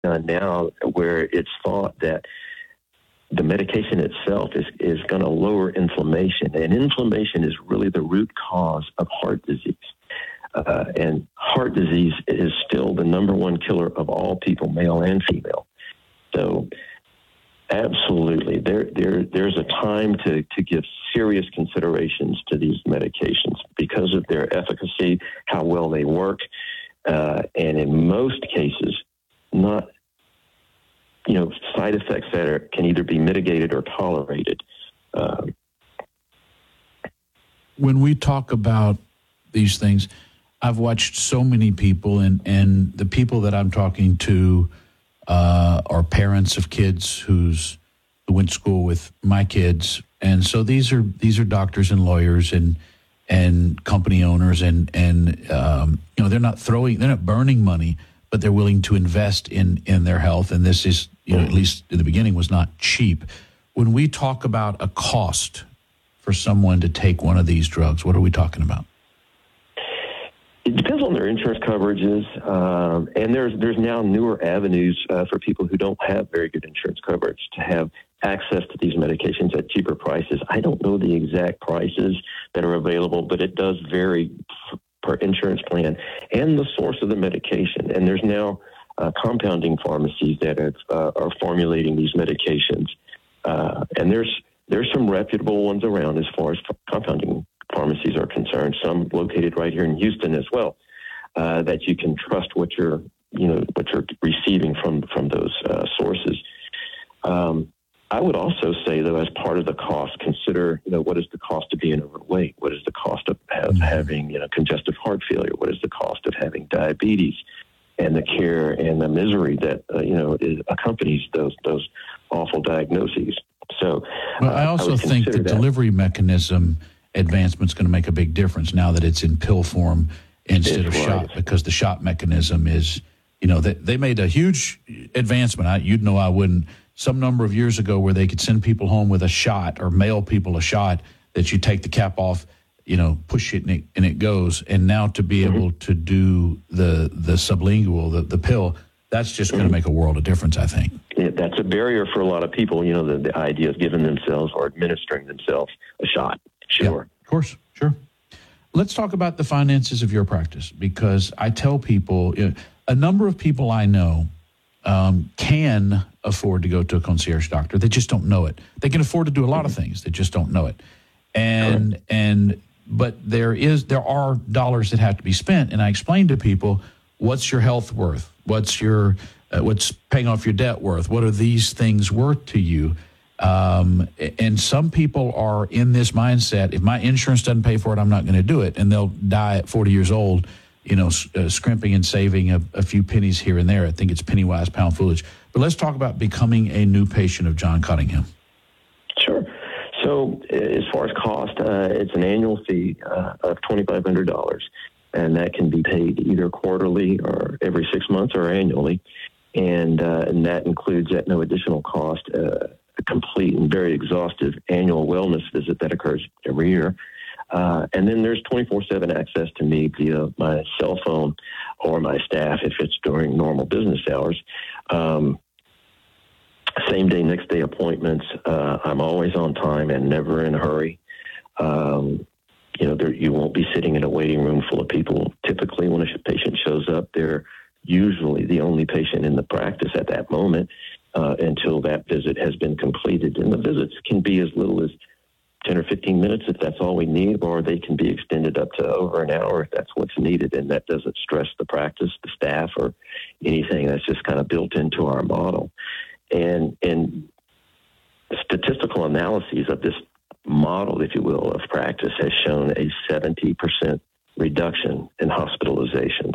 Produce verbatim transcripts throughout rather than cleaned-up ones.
done now where it's thought that the medication itself is, is going to lower inflammation. And inflammation is really the root cause of heart disease. Uh, and heart disease is still the number one killer of all people, male and female. So absolutely, there, there, there's a time to, to give serious considerations to these medications because of their efficacy, how well they work, uh, and in most cases, not, you know, side effects that are, can either be mitigated or tolerated. Uh, when we talk about these things, I've watched so many people, and, and the people that I'm talking to uh, are parents of kids who's who went to school with my kids, and so these are these are doctors and lawyers and and company owners, and and um, you know they're not throwing, they're not burning money, but they're willing to invest in in their health, and this is, you know, at least in the beginning, was not cheap. When we talk about a cost for someone to take one of these drugs, what are we talking about? It depends on their insurance coverages, um, and there's there's now newer avenues uh, for people who don't have very good insurance coverage to have access to these medications at cheaper prices. I don't know the exact prices that are available, but it does vary per insurance plan and the source of the medication. And there's now uh, compounding pharmacies that have, uh, are formulating these medications, uh, and there's there's some reputable ones around as far as compounding pharmacies are concerned, some located right here in Houston as well, uh, that you can trust what you're, you know, what you're receiving from, from those uh, sources. Um, I would also say, though, as part of the cost, consider, you know, what is the cost of being overweight? What is the cost of have, having, you know, congestive heart failure? What is the cost of having diabetes? And the care and the misery that, uh, you know, is, accompanies those those awful diagnoses. So, well, I also I think the that. delivery mechanism advancement's going to make a big difference now that it's in pill form instead it's of right. shot, because the shot mechanism is, you know, they, they made a huge advancement. I, you'd know I wouldn't. Some number of years ago where they could send people home with a shot or mail people a shot that you take the cap off, you know, push it and it, and it goes. And now to be mm-hmm. able to do the the sublingual, the, the pill, that's just mm-hmm. going to make a world of difference, I think. Yeah, that's a barrier for a lot of people, you know, the, the idea of giving themselves or administering themselves a shot. Sure. Yeah, of course, sure. Let's talk about the finances of your practice, because I tell people, you know, a number of people I know um, can afford to go to a concierge doctor. They just don't know it. They can afford to do a lot of things. They just don't know it. And Correct. and but there is there are dollars that have to be spent. And I explain to people, what's your health worth? What's your uh, what's paying off your debt worth? What are these things worth to you? Um, and some people are in this mindset, if my insurance doesn't pay for it, I'm not going to do it. And they'll die at forty years old, you know, uh, scrimping and saving a, a few pennies here and there. I think it's penny wise, pound foolish. But let's talk about becoming a new patient of John Cottingham. Sure. So as far as cost, uh, it's an annual fee uh, of twenty-five hundred dollars. And that can be paid either quarterly or every six months or annually. And, uh, and that includes at no additional cost uh, a complete and very exhaustive annual wellness visit that occurs every year. Uh, and then there's twenty-four seven access to me via my cell phone or my staff if it's during normal business hours. Um, same day, next day appointments. Uh, I'm always on time and never in a hurry. Um, you know, there, you won't be sitting in a waiting room full of people. Typically, when a patient shows up, they're usually the only patient in the practice at that moment uh, until that visit has been completed. And the visits can be as little as ten or fifteen minutes if that's all we need, or they can be extended up to over an hour if that's what's needed. And that doesn't stress the practice, the staff, or anything. That's just kind of built into our model. And, and statistical analyses of this model, if you will, of practice has shown a seventy percent reduction in hospitalizations.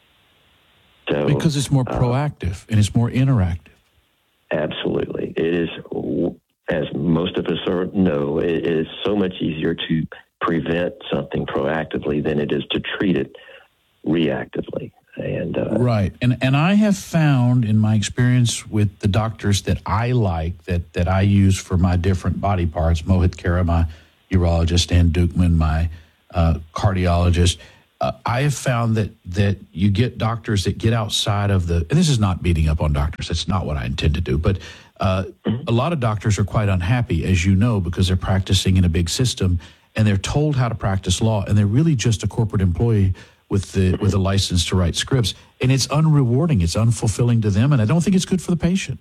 So, because it's more proactive uh, and it's more interactive. Absolutely. It is, as most of us are, know, it is so much easier to prevent something proactively than it is to treat it reactively. And uh, right. And and I have found in my experience with the doctors that I like, that, that I use for my different body parts, Mohit Khera, my urologist, and Dukman, my uh, cardiologist, uh, I have found that that you get doctors that get outside of the, and this is not beating up on doctors. That's not what I intend to do. But uh, a lot of doctors are quite unhappy, as you know, because they're practicing in a big system and they're told how to practice law, and they're really just a corporate employee with the with a license to write scripts. And it's unrewarding. It's unfulfilling to them. And I don't think it's good for the patient.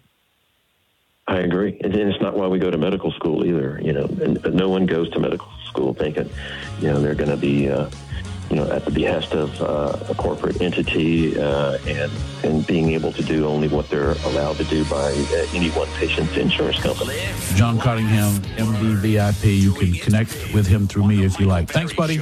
I agree. And it's not why we go to medical school either. You know, and no one goes to medical school thinking, you know, they're going to be, uh, you know, at the behest of uh, a corporate entity uh, and and being able to do only what they're allowed to do by uh, any one patient's insurance company. John Cottingham, M D V I P. You can connect with him through me if you like. Thanks, buddy.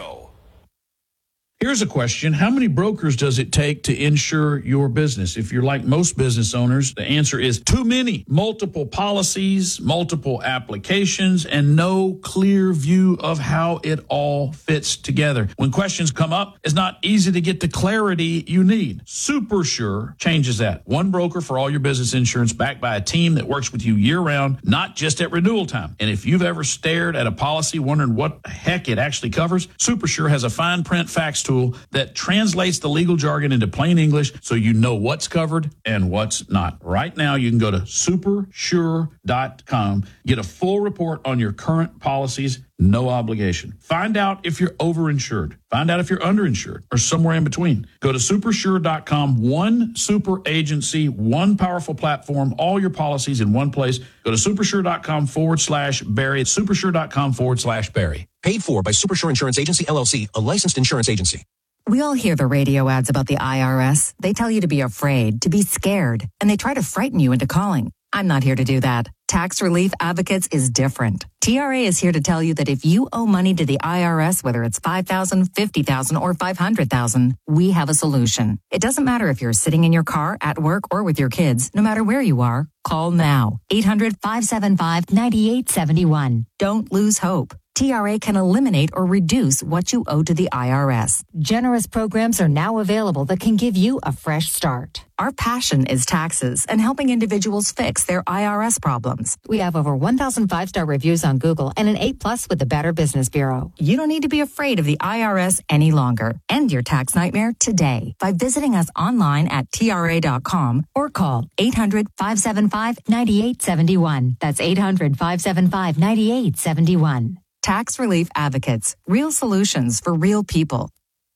Here's a question. How many brokers does it take to insure your business? If you're like most business owners, the answer is too many. Multiple policies, multiple applications, and no clear view of how it all fits together. When questions come up, it's not easy to get the clarity you need. SuperSure changes that. One broker for all your business insurance, backed by a team that works with you year-round, not just at renewal time. And if you've ever stared at a policy wondering what the heck it actually covers, SuperSure has a fine print facts tool that translates the legal jargon into plain English so you know what's covered and what's not. Right now, you can go to super sure dot com, get a full report on your current policies, no obligation. Find out if you're overinsured. Find out if you're underinsured or somewhere in between. Go to super sure dot com, one super agency, one powerful platform, all your policies in one place. Go to super sure dot com forward slash Barry. It's super sure dot com forward slash Barry. Paid for by SuperSure Insurance Agency, L L C, a licensed insurance agency. We all hear the radio ads about the I R S. They tell you to be afraid, to be scared, and they try to frighten you into calling. I'm not here to do that. Tax Relief Advocates is different. T R A is here to tell you that if you owe money to the I R S, whether it's five thousand dollars, fifty thousand dollars, or five hundred thousand dollars, we have a solution. It doesn't matter if you're sitting in your car, at work, or with your kids. No matter where you are, call now. eight hundred, five seven five, nine eight seven one. Don't lose hope. T R A can eliminate or reduce what you owe to the I R S. Generous programs are now available that can give you a fresh start. Our passion is taxes and helping individuals fix their I R S problems. We have over one thousand five-star reviews on Google and an A plus with the Better Business Bureau. You don't need to be afraid of the I R S any longer. End your tax nightmare today by visiting us online at T R A dot com or call eight hundred, five seven five, nine eight seven one. That's eight hundred, five seven five, nine eight seven one. Tax Relief Advocates. Real solutions for real people.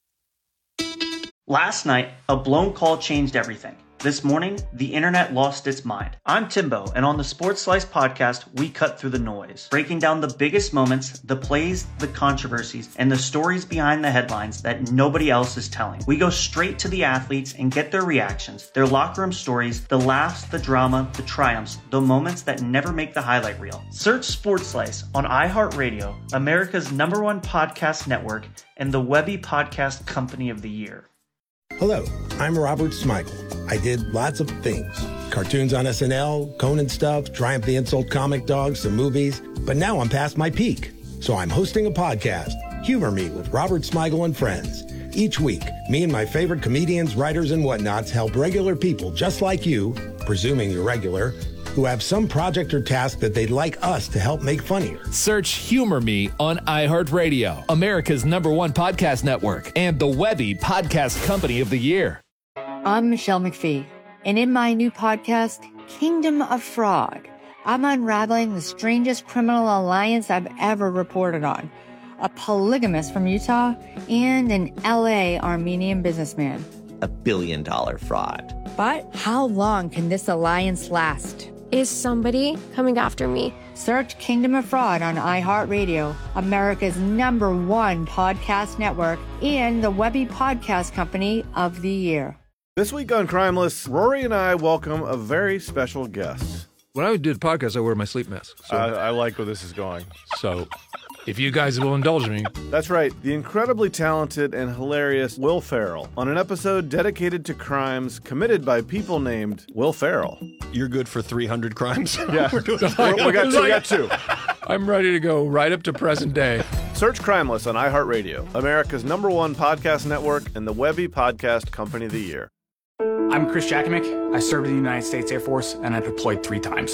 Last night, a blown call changed everything. This morning, the internet lost its mind. I'm Timbo, and on the Sports Slice podcast, we cut through the noise, breaking down the biggest moments, the plays, the controversies, and the stories behind the headlines that nobody else is telling. We go straight to the athletes and get their reactions, their locker room stories, the laughs, the drama, the triumphs, the moments that never make the highlight reel. Search Sports Slice on iHeartRadio, America's number one podcast network, and the Webby Podcast Company of the Year. Hello, I'm Robert Smigel. I did lots of things. Cartoons on S N L, Conan stuff, Triumph the Insult comic dogs, some movies. But now I'm past my peak. So I'm hosting a podcast, Humor Me with Robert Smigel and Friends. Each week, me and my favorite comedians, writers, and whatnots help regular people just like you, presuming you're regular, who have some project or task that they'd like us to help make funnier. Search Humor Me on iHeartRadio, America's number one podcast network, and the Webby Podcast Company of the Year. I'm Michelle McPhee, and in my new podcast, Kingdom of Fraud, I'm unraveling the strangest criminal alliance I've ever reported on. A polygamist from Utah and an L A Armenian businessman. A billion dollar fraud. But how long can this alliance last? Is somebody coming after me? Search Kingdom of Fraud on iHeartRadio, America's number one podcast network, and the Webby Podcast Company of the Year. This week on Crimeless, Rory and I welcome a very special guest. When I do the podcast, I wear my sleep mask. So. I, I like where this is going. So, if you guys will indulge me. That's right, the incredibly talented and hilarious Will Ferrell on an episode dedicated to crimes committed by people named Will Ferrell. You're good for three hundred crimes? Yeah, we, we, got two, we got two. I'm ready to go right up to present day. Search Crimeless on iHeartRadio, America's number one podcast network, and the Webby Podcast Company of the Year. I'm Chris Jackimick. I served in the United States Air Force, and I deployed three times.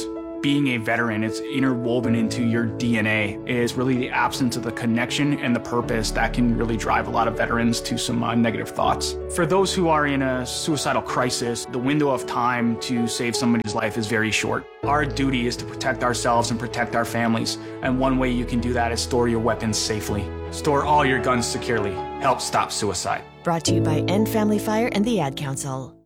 being a veteran, it's interwoven into your D N A, is really the absence of the connection and the purpose that can really drive a lot of veterans to some uh, negative thoughts. For those who are in a suicidal crisis, the window of time to save somebody's life is very short. Our duty is to protect ourselves and protect our families, and one way you can do that is store your weapons safely. Store all your guns securely. Help stop suicide. Brought to you by End Family Fire and the Ad Council.